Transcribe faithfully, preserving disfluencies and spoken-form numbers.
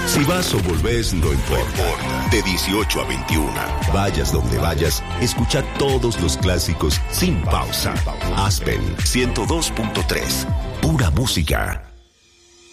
Si vas o volvés, no importa. De dieciocho a veintiuno, vayas donde vayas, escucha todos los clásicos sin pausa. Aspen ciento dos punto tres, pura música.